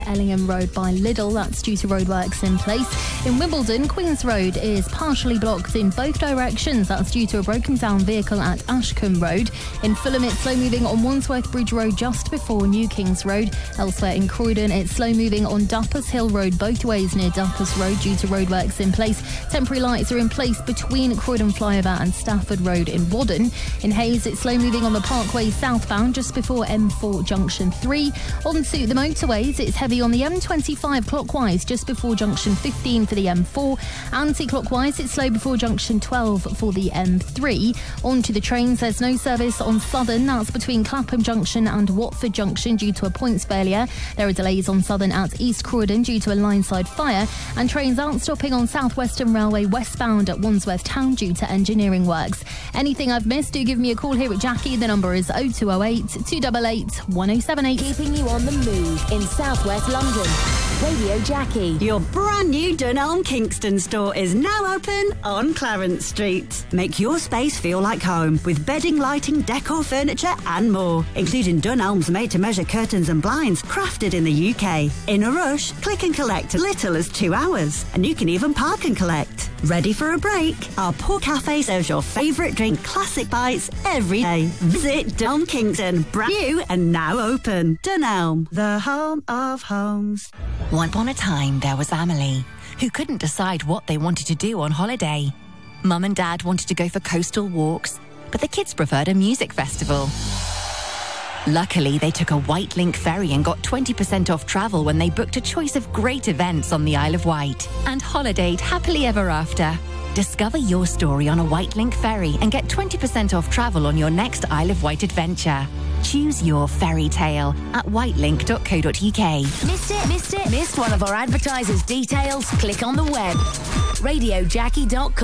Ellingham Road by Lidl, that's due to roadworks in place. In Wimbledon, Queen's Road is partially blocked in both directions. That's due to a broken down vehicle at Ashcombe Road. In Fulham, it's slow moving on Wandsworth Bridge Road just before New Kings Road. Elsewhere in Croydon, it's slow moving on Duppers Hill Road both ways near Duppers Road due to roadworks in place. Temporary lights are in place between Croydon Flyover and Stafford Road in Wadden. In Hayes, it's slow moving on the Parkway southbound just before M4 Junction 3. On to the motorways, it's heavy on the M25 clockwise just before junction 15 for the M4. Anti-clockwise, it's slow before junction 12 for the M3. On to the trains, there's no service on Southern. That's between Clapham Junction and Watford Junction due to a points failure. There are delays on Southern at East Croydon due to a lineside fire. And trains aren't stopping on South Western Railway westbound at Wandsworth Town due to engineering works. Anything I've missed, do give me a call here at Jackie. The number is 0208 288 1078. Keeping you on the move in South West London. Radio Jackie. Your brand new Dunelm Kingston store is now open on Clarence Street. Make your space feel like home with bedding, lighting, decor, furniture and more, including Dunelm's made-to-measure curtains and blinds crafted in the UK. In a rush, click and collect as little as 2 hours, and you can even park and collect. Ready for a break? Our Port Cafe serves your favourite drink, classic bites, every day. Visit Dunelm Kingston, brand new and now open. Dunelm, the home of homes. Once upon a time, there was Amelie, who couldn't decide what they wanted to do on holiday. Mum and Dad wanted to go for coastal walks, but the kids preferred a music festival. Luckily, they took a White Link ferry and got 20% off travel when they booked a choice of great events on the Isle of Wight and holidayed happily ever after. Discover your story on a White Link ferry and get 20% off travel on your next Isle of Wight adventure. Choose your fairy tale at whitelink.co.uk. Missed one of our advertisers' details? Click on the web. RadioJackie.com.